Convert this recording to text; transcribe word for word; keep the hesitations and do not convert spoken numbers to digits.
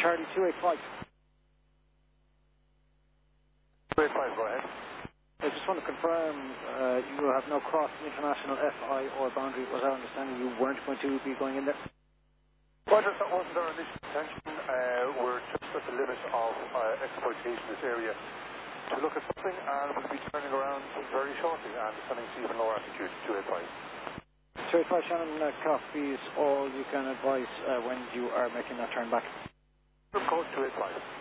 Charlie two eight five. two eight five, go ahead. I just want to confirm uh, you have no cross international F I or boundary. Was our understanding you weren't going to be going in there? Roger, that wasn't our initial intention. Uh, we're just at the limit of uh, exploitation in this area to look at something, and we'll be turning around very shortly and descending to even lower altitude, two eight five. two eight five, Shannon, uh, copies all you can advise uh, when you are making that turn back. Code two eight five.